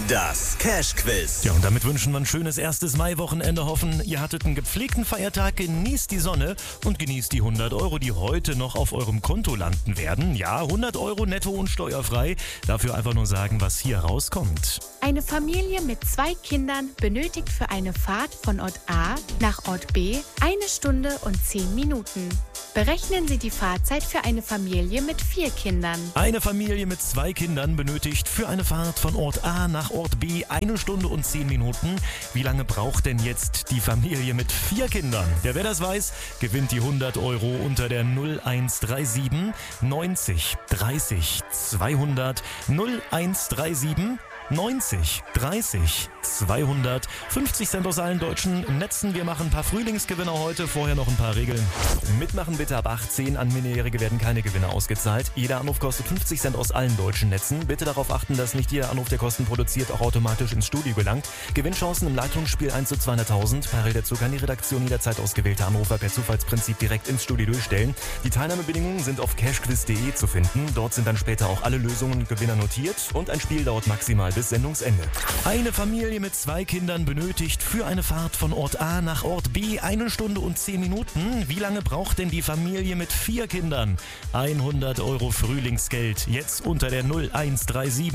Das Cash-Quiz. Ja, und damit wünschen wir ein schönes erstes Maiwochenende. Hoffen, ihr hattet einen gepflegten Feiertag, genießt die Sonne und genießt die 100 Euro, die heute noch auf eurem Konto landen werden. Ja, 100 Euro netto und steuerfrei. Dafür einfach nur sagen, was hier rauskommt. Eine Familie mit 2 Kindern benötigt für eine Fahrt von Ort A nach Ort B 1 Stunde und 10 Minuten. Berechnen Sie die Fahrzeit für eine Familie mit 4 Kindern. Eine Familie mit 2 Kindern benötigt für eine Fahrt von Ort A nach Ort B 1 Stunde und 10 Minuten. Wie lange braucht denn jetzt die Familie mit 4 Kindern? Ja, wer das weiß, gewinnt die 100 Euro unter der 0137 90 30 200 0137 90 30 200. 50 Cent aus allen deutschen Netzen. Wir machen ein paar Frühlingsgewinner heute. Vorher noch ein paar Regeln. Mitmachen bitte ab 18. An Minderjährige werden keine Gewinne ausgezahlt. Jeder Anruf kostet 50 Cent aus allen deutschen Netzen. Bitte darauf achten, dass nicht jeder Anruf, der Kosten produziert, auch automatisch ins Studio gelangt. Gewinnchancen im Leitungsspiel 1 zu 200.000. Parallel dazu kann die Redaktion jederzeit ausgewählte Anrufer per Zufallsprinzip direkt ins Studio durchstellen. Die Teilnahmebedingungen sind auf cashquiz.de zu finden. Dort sind dann später auch alle Lösungen und Gewinner notiert. Und ein Spiel dauert maximal bis Sendungsende. Eine Familie mit 2 Kindern benötigt für eine Fahrt von Ort A nach Ort B 1 Stunde und 10 Minuten. Wie lange braucht denn die Familie mit 4 Kindern? 100 Euro Frühlingsgeld. Jetzt unter der 0137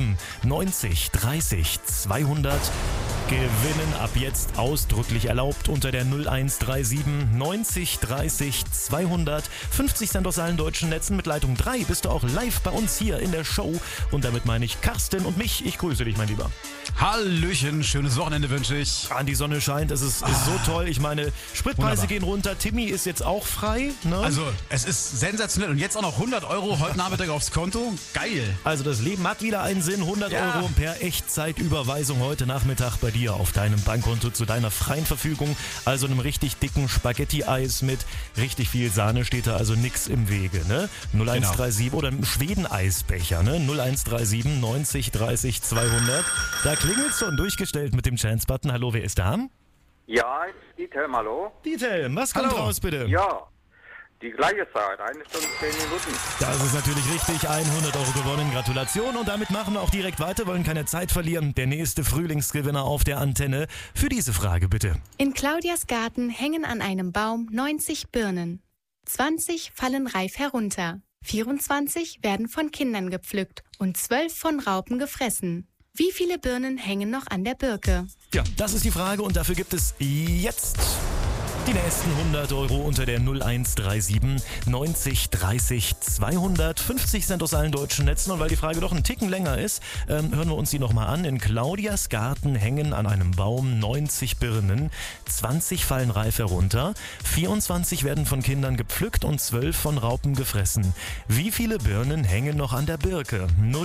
90 30 200. Gewinnen ab jetzt ausdrücklich erlaubt unter der 0137 90 30 200. 50 Cent aus allen deutschen Netzen. Mit Leitung 3 bist du auch live bei uns hier in der Show. Und damit meine ich Carsten und mich. Ich grüße dich, mein Lieber. Hallöchen, schönes Wochenende wünsche ich. Die Sonne scheint, es ist so toll. Ich meine, Spritpreise gehen runter. Timmy ist jetzt auch frei. Ne? Also, es ist sensationell. Und jetzt auch noch 100 Euro heute Nachmittag aufs Konto. Geil. Also, das Leben hat wieder einen Sinn. 100 Euro per Echtzeitüberweisung heute Nachmittag bei dir auf deinem Bankkonto zu deiner freien Verfügung. Also einem richtig dicken Spaghetti-Eis mit richtig viel Sahne steht da also nix im Wege. Ne? 0137 oder einem Schweden-Eisbecher. Ne? 0137 90 30 200. Da klingelt schon durchgestellt mit dem Chance-Button. Hallo, wer ist da? Ja, Dieter, hallo? Dieter, was kommt raus, bitte? Ja, die gleiche Zeit, 1 Stunde 10 Minuten. Das ist natürlich richtig, 100 Euro gewonnen, Gratulation. Und damit machen wir auch direkt weiter, wollen keine Zeit verlieren. Der nächste Frühlingsgewinner auf der Antenne. Für diese Frage bitte. In Claudias Garten hängen an einem Baum 90 Birnen. 20 fallen reif herunter. 24 werden von Kindern gepflückt und 12 von Raupen gefressen. Wie viele Birnen hängen noch an der Birke? Ja, das ist die Frage und dafür gibt es jetzt die nächsten 100 Euro unter der 0137 90 30 200. 50 Cent aus allen deutschen Netzen. Und weil die Frage doch einen Ticken länger ist, hören wir uns die nochmal an. In Claudias Garten hängen an einem Baum 90 Birnen. 20 fallen reif herunter. 24 werden von Kindern gepflückt und 12 von Raupen gefressen. Wie viele Birnen hängen noch an der Birke?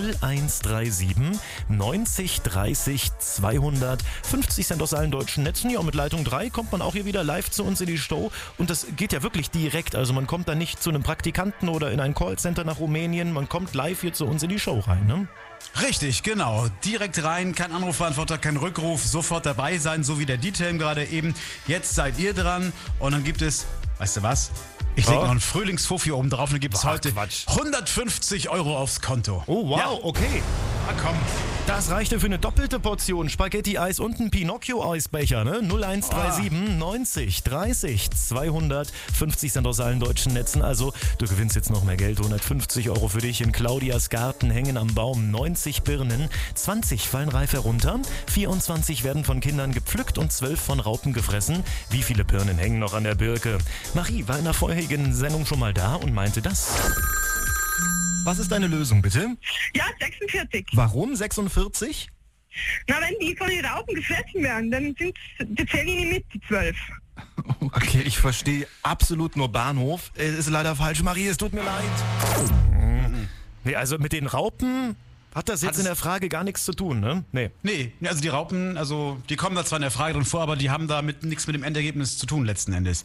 0137 90 30 200. 50 Cent aus allen deutschen Netzen. Ja, mit Leitung 3 kommt man auch hier wieder live zu uns in die Show und das geht ja wirklich direkt, also man kommt da nicht zu einem Praktikanten oder in ein Callcenter nach Rumänien, man kommt live hier zu uns in die Show rein, ne? Richtig, genau. Direkt rein, kein Anrufbeantworter, kein Rückruf, sofort dabei sein, so wie der Detail gerade eben. Jetzt seid ihr dran und dann gibt es, weißt du was? Ich lege noch einen Frühlingsfuffi oben drauf und dann gibt es heute 150 Euro aufs Konto. Oh wow, okay. Na komm. Das reichte für eine doppelte Portion Spaghetti-Eis und einen Pinocchio-Eisbecher, ne? 0137 90 30 200. 50 Cent aus allen deutschen Netzen. Also, du gewinnst jetzt noch mehr Geld. 150 Euro für dich. In Claudias Garten hängen am Baum 90 Birnen. 20 fallen reif herunter. 24 werden von Kindern gepflückt und 12 von Raupen gefressen. Wie viele Birnen hängen noch an der Birke? Marie war in der vorherigen Sendung schon mal da und meinte das. Was ist deine Lösung, bitte? Ja, 46. Warum 46? Na, wenn die von den Raupen gefressen werden, dann zählen die nicht mit, die 12. Okay, ich verstehe absolut nur Bahnhof. Es ist leider falsch, Marie, es tut mir leid. Nee, also mit den Raupen hat das jetzt in der Frage gar nichts zu tun, ne? Nee, also die Raupen, also die kommen da zwar in der Frage drin vor, aber die haben da nichts mit dem Endergebnis zu tun letzten Endes.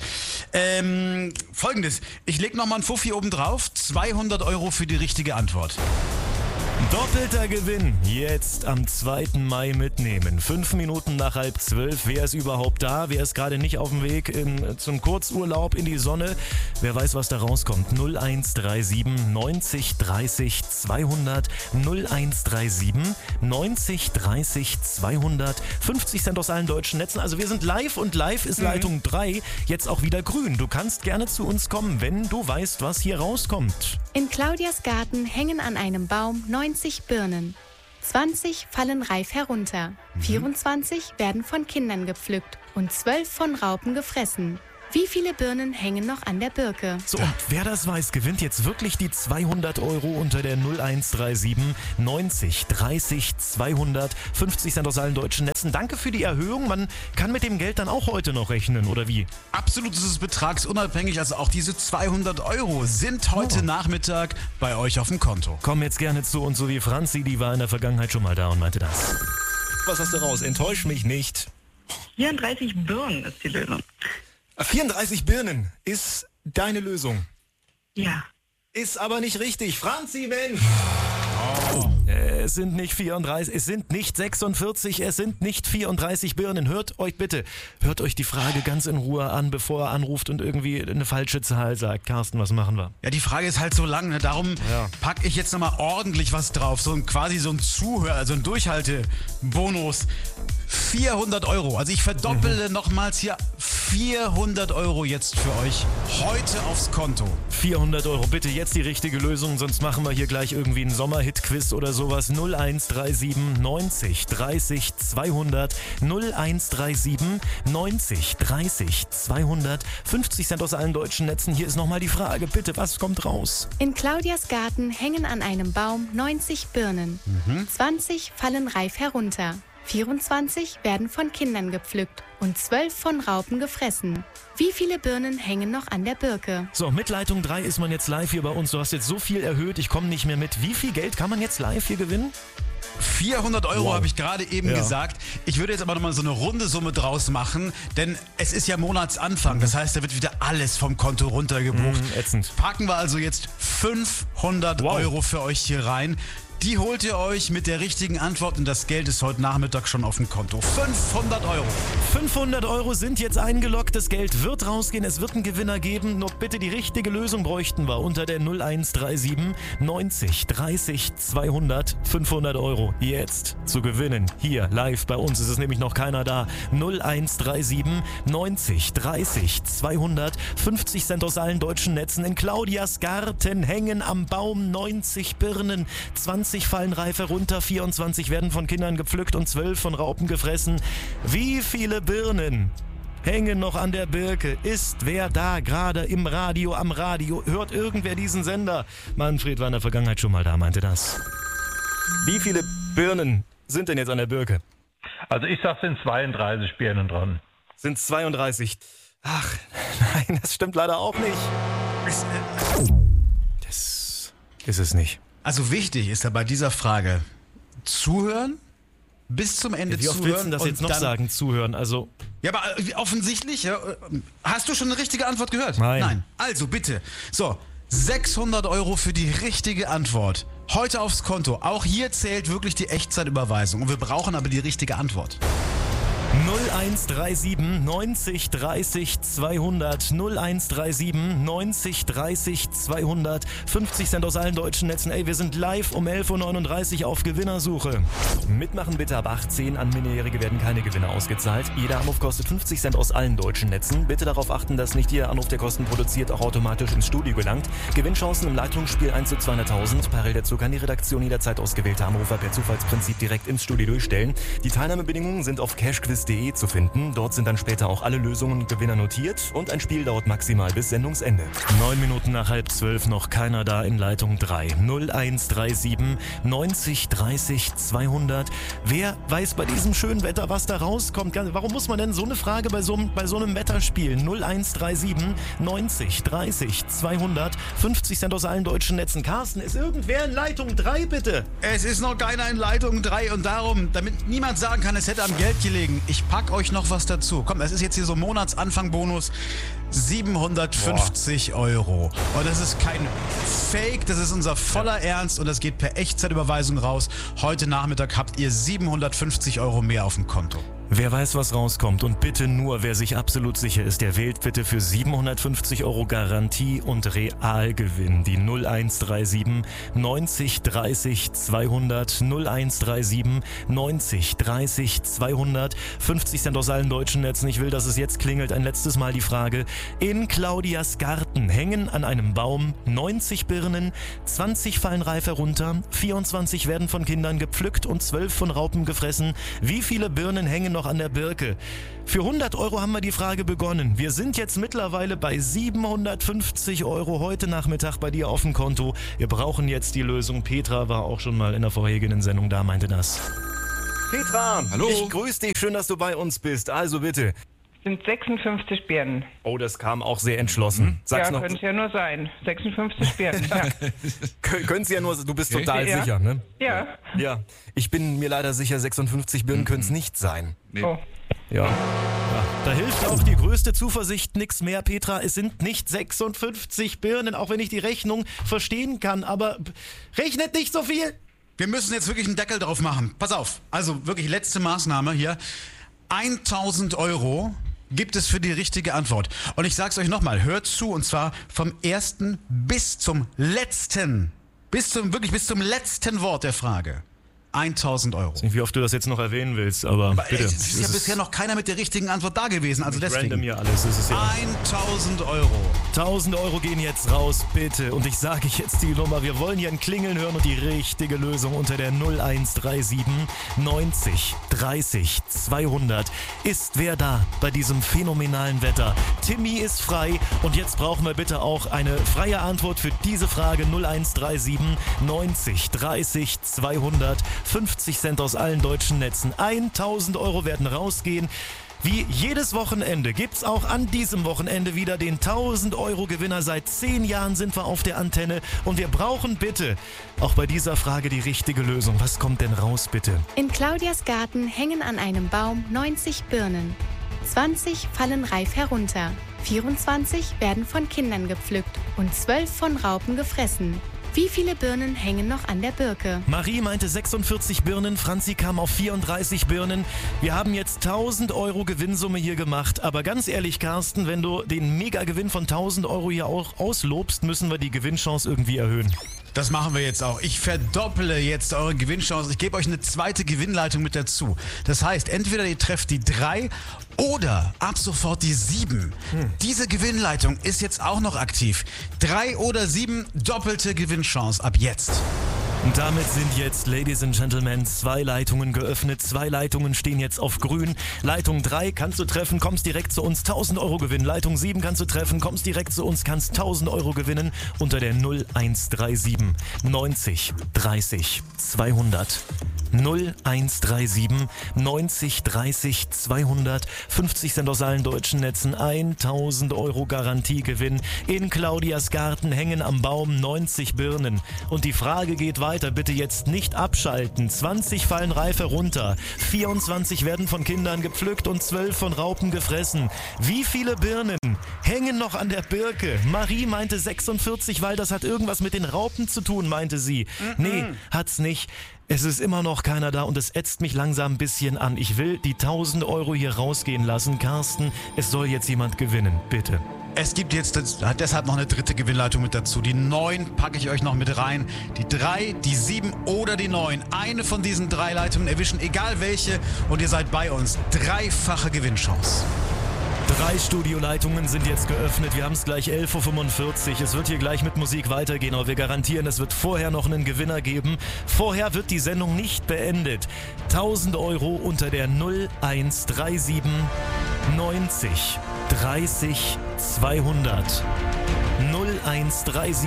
Folgendes, ich leg nochmal einen Fuffi oben drauf, 200 Euro für die richtige Antwort. Doppelter Gewinn. Jetzt am 2. Mai mitnehmen. 5 Minuten nach 11:30. Wer ist überhaupt da? Wer ist gerade nicht auf dem Weg zum Kurzurlaub in die Sonne? Wer weiß, was da rauskommt? 0137 90 30 200. 0137 90 30 200. 50 Cent aus allen deutschen Netzen. Also wir sind live und live ist Leitung 3 jetzt auch wieder grün. Du kannst gerne zu uns kommen, wenn du weißt, was hier rauskommt. In Claudias Garten hängen an einem Baum 90 Birnen. 20 fallen reif herunter. 24 werden von Kindern gepflückt und 12 von Raupen gefressen. Wie viele Birnen hängen noch an der Birke? So, und wer das weiß, gewinnt jetzt wirklich die 200 Euro unter der 0137 90 30 200. 50 Cent aus allen deutschen Netzen. Danke für die Erhöhung. Man kann mit dem Geld dann auch heute noch rechnen, oder wie? Absolut ist es betragsunabhängig. Also auch diese 200 Euro sind heute Nachmittag bei euch auf dem Konto. Komm jetzt gerne zu uns, so wie Franzi, die war in der Vergangenheit schon mal da und meinte das. Was hast du raus? Enttäusch mich nicht. 34 Birnen ist die Lösung. 34 Birnen ist deine Lösung. Ja. Ist aber nicht richtig. Franzi, Mensch! Es sind nicht 34, es sind nicht 46, es sind nicht 34 Birnen. Hört euch die Frage ganz in Ruhe an, bevor er anruft und irgendwie eine falsche Zahl sagt. Carsten, was machen wir? Ja, die Frage ist halt so lang, ne? Darum packe ich jetzt nochmal ordentlich was drauf. Quasi so ein also ein Durchhaltebonus. 400 Euro. Also ich verdoppele nochmals hier 400 Euro jetzt für euch heute aufs Konto. 400 Euro, bitte jetzt die richtige Lösung, sonst machen wir hier gleich irgendwie einen Sommerhit-Quiz oder sowas. 0137 90 30 200. 0137 90 30 200. 50 Cent aus allen deutschen Netzen. Hier ist nochmal die Frage, bitte, was kommt raus? In Claudias Garten hängen an einem Baum 90 Birnen. 20 fallen reif herunter. 24 werden von Kindern gepflückt und 12 von Raupen gefressen. Wie viele Birnen hängen noch an der Birke? So, mit Leitung 3 ist man jetzt live hier bei uns. Du hast jetzt so viel erhöht, ich komme nicht mehr mit. Wie viel Geld kann man jetzt live hier gewinnen? 400 Euro habe ich gerade eben gesagt. Ich würde jetzt aber nochmal so eine runde Summe draus machen, denn es ist ja Monatsanfang. Das heißt, da wird wieder alles vom Konto runtergebucht. Ätzend. Packen wir also jetzt 500 Euro für euch hier rein. Die holt ihr euch mit der richtigen Antwort und das Geld ist heute Nachmittag schon auf dem Konto. 500 Euro. 500 Euro sind jetzt eingeloggt, das Geld wird rausgehen, es wird einen Gewinner geben. Noch bitte die richtige Lösung bräuchten wir unter der 0137 90 30 200. 500 Euro jetzt zu gewinnen. Hier live bei uns ist es nämlich noch keiner da. 0137 90 30 200. 50 Cent aus allen deutschen Netzen. In Claudias Garten hängen am Baum 90 Birnen. 20 fallen reif herunter, 24 werden von Kindern gepflückt und 12 von Raupen gefressen. Wie viele Birnen hängen noch an der Birke? Ist wer da gerade im Radio, am Radio? Hört irgendwer diesen Sender? Manfred war in der Vergangenheit schon mal da, meinte das. Wie viele Birnen sind denn jetzt an der Birke? Also ich sag, sind 32 Birnen dran. Sind 32. Ach, nein, das stimmt leider auch nicht. Das ist es nicht. Also wichtig ist ja bei dieser Frage zuhören, bis zum Ende zuhören. Wie oft willst du das jetzt noch sagen, zuhören? Also ja, aber offensichtlich, ja, hast du schon eine richtige Antwort gehört? Nein. Also bitte. So, 600 Euro für die richtige Antwort. Heute aufs Konto. Auch hier zählt wirklich die Echtzeitüberweisung. Und wir brauchen aber die richtige Antwort. 0137 90 30 200. 0137 90 30 200. 50 Cent aus allen deutschen Netzen. Ey, wir sind live um 11.39 Uhr auf Gewinnersuche. Mitmachen bitte ab 18. An Minderjährige werden keine Gewinne ausgezahlt. Jeder Anruf kostet 50 Cent aus allen deutschen Netzen. Bitte darauf achten, dass nicht jeder Anruf, der Kosten produziert, auch automatisch ins Studio gelangt. Gewinnchancen im Leitungsspiel 1 zu 200.000. Parallel dazu kann die Redaktion jederzeit ausgewählte Anrufer per Zufallsprinzip direkt ins Studio durchstellen. Die Teilnahmebedingungen sind auf cashquiz.de zu finden. Dort sind dann später auch alle Lösungen und Gewinner notiert und ein Spiel dauert maximal bis Sendungsende. 9 Minuten nach 11:30 noch keiner da in Leitung 3. 0137 90 30 200. Wer weiß bei diesem schönen Wetter, was da rauskommt? Warum muss man denn so eine Frage bei so einem Wetter spielen? 0137 90 30 200. 50 Cent aus allen deutschen Netzen. Carsten, ist irgendwer in Leitung 3, bitte? Es ist noch keiner in Leitung 3 und darum, damit niemand sagen kann, es hätte am Geld gelegen, Ich pack euch noch was dazu. Komm, es ist jetzt hier so Monatsanfang-Bonus. 750 Euro. Und das ist kein Fake, das ist unser voller Ernst und das geht per Echtzeitüberweisung raus. Heute Nachmittag habt ihr 750 Euro mehr auf dem Konto. Wer weiß, was rauskommt und bitte nur, wer sich absolut sicher ist, der wählt bitte für 750 Euro Garantie und Realgewinn. Die 0137 90 30 200 0137 90 30 200 50 Cent aus allen deutschen Netzen. Ich will, dass es jetzt klingelt. Ein letztes Mal die Frage. In Claudias Garten hängen an einem Baum 90 Birnen, 20 fallen reif herunter, 24 werden von Kindern gepflückt und 12 von Raupen gefressen. Wie viele Birnen hängen noch an der Birke? Für 100 Euro haben wir die Frage begonnen. Wir sind jetzt mittlerweile bei 750 Euro heute Nachmittag bei dir auf dem Konto. Wir brauchen jetzt die Lösung. Petra war auch schon mal in der vorhergehenden Sendung da, meinte das. Petra, hallo. Ich grüße dich. Schön, dass du bei uns bist. Also bitte. Sind 56 Birnen. Oh, das kam auch sehr entschlossen. Sag's noch. Könnte es ja nur sein. 56 Birnen, ja. Können es ja nur, du bist total sicher, ne? Ja. Ja, ich bin mir leider sicher, 56 Birnen können es nicht sein. Nee. Oh. Ja. Da hilft auch die größte Zuversicht nix mehr, Petra. Es sind nicht 56 Birnen, auch wenn ich die Rechnung verstehen kann. Aber rechnet nicht so viel. Wir müssen jetzt wirklich einen Deckel drauf machen. Pass auf, also wirklich letzte Maßnahme hier. 1000 Euro gibt es für die richtige Antwort. Und ich sag's euch nochmal, hört zu, und zwar vom ersten bis zum letzten, bis zum letzten Wort der Frage. 1000 Euro. Ich weiß nicht, wie oft du das jetzt noch erwähnen willst, aber bitte. Es ist ja bisher noch keiner mit der richtigen Antwort da gewesen, also deswegen. Random hier alles, ist es ja. 1000 Euro. 1000 Euro gehen jetzt raus, bitte. Und ich sage jetzt die Nummer, wir wollen hier ein Klingeln hören und die richtige Lösung unter der 0137 90 30 200. Ist wer da bei diesem phänomenalen Wetter? Timmy ist frei und jetzt brauchen wir bitte auch eine freie Antwort für diese Frage. 0137 90 30 200. 50 Cent aus allen deutschen Netzen. 1000 Euro werden rausgehen. Wie jedes Wochenende gibt's auch an diesem Wochenende wieder den 1000 Euro Gewinner. Seit 10 Jahren sind wir auf der Antenne und wir brauchen bitte auch bei dieser Frage die richtige Lösung. Was kommt denn raus, bitte? In Claudias Garten hängen an einem Baum 90 Birnen. 20 fallen reif herunter. 24 werden von Kindern gepflückt und 12 von Raupen gefressen. Wie viele Birnen hängen noch an der Birke? Marie meinte 46 Birnen, Franzi kam auf 34 Birnen. Wir haben jetzt 1000 Euro Gewinnsumme hier gemacht. Aber ganz ehrlich, Carsten, wenn du den Mega-Gewinn von 1000 Euro hier auch auslobst, müssen wir die Gewinnchance irgendwie erhöhen. Das machen wir jetzt auch. Ich verdopple jetzt eure Gewinnchance. Ich gebe euch eine zweite Gewinnleitung mit dazu. Das heißt, entweder ihr trefft die 3 oder ab sofort die 7. Diese Gewinnleitung ist jetzt auch noch aktiv. 3 oder 7, doppelte Gewinnchance ab jetzt. Und damit sind jetzt, Ladies and Gentlemen, 2 Leitungen geöffnet. 2 Leitungen stehen jetzt auf grün. Leitung 3 kannst du treffen, kommst direkt zu uns, 1000 Euro gewinnen. Leitung 7 kannst du treffen, kommst direkt zu uns, kannst 1000 Euro gewinnen unter der 0137 90 30 200. 0137 90 30 200. 50 Cent aus allen deutschen Netzen. 1000 Euro Garantiegewinn. In Claudias Garten hängen am Baum 90 Birnen. Und die Frage geht weiter. Bitte jetzt nicht abschalten. 20 fallen reif herunter. 24 werden von Kindern gepflückt und 12 von Raupen gefressen. Wie viele Birnen hängen noch an der Birke? Marie meinte 46, weil das hat irgendwas mit den Raupen zu tun, meinte sie. Nee, hat's nicht. Es ist immer noch keiner da und es ätzt mich langsam ein bisschen an. Ich will die 1000 Euro hier rausgehen lassen. Carsten, es soll jetzt jemand gewinnen, bitte. Es gibt jetzt deshalb noch eine dritte Gewinnleitung mit dazu. Die 9 packe ich euch noch mit rein. Die 3, die 7 oder die 9. Eine von diesen 3 Leitungen erwischen, egal welche. Und ihr seid bei uns. 3-fache Gewinnchance. 3 Studioleitungen sind jetzt geöffnet. Wir haben es gleich 11.45 Uhr. Es wird hier gleich mit Musik weitergehen, aber wir garantieren, es wird vorher noch einen Gewinner geben. Vorher wird die Sendung nicht beendet. 1000 Euro unter der 0137 90 30 200. 0137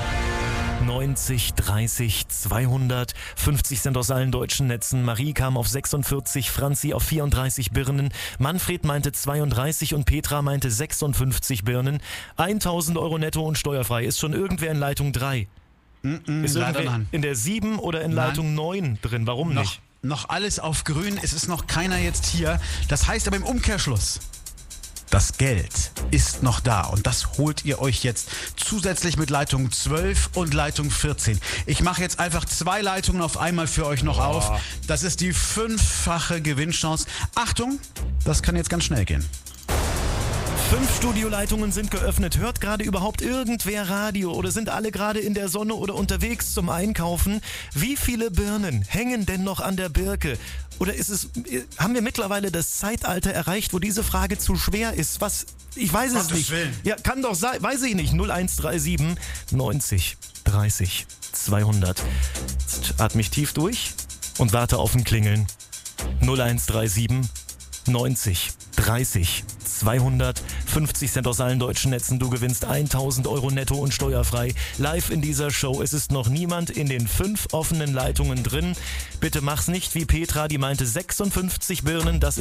90 30 200. 50 Cent aus allen deutschen Netzen. Marie kam auf 46, Franzi auf 34 Birnen. Manfred meinte 32 und Petra meinte 56 Birnen. 1000 Euro netto und steuerfrei. Ist schon irgendwer in Leitung 3? Ist irgendwer in der 7 oder in Leitung 9 drin? Warum nicht? noch alles auf grün. Es ist noch keiner jetzt hier. Das heißt aber im Umkehrschluss, das Geld ist noch da und das holt ihr euch jetzt zusätzlich mit Leitung 12 und Leitung 14. Ich mache jetzt einfach 2 Leitungen auf einmal für euch noch auf. Das ist die 5-fache Gewinnchance. Achtung, das kann jetzt ganz schnell gehen. 5 Studioleitungen sind geöffnet. Hört gerade überhaupt irgendwer Radio oder sind alle gerade in der Sonne oder unterwegs zum Einkaufen? Wie viele Birnen hängen denn noch an der Birke? Oder haben wir mittlerweile das Zeitalter erreicht, wo diese Frage zu schwer ist? Ich weiß es nicht. Willen. Ja, kann doch sein, weiß ich nicht. 0137 90 30 200. Jetzt atme ich tief durch und warte auf ein Klingeln. 0137 90 30 200, 50 Cent aus allen deutschen Netzen. Du gewinnst 1.000 Euro netto und steuerfrei. Live in dieser Show. Es ist noch niemand in den 5 offenen Leitungen drin. Bitte mach's nicht wie Petra, die meinte 56 Birnen. Das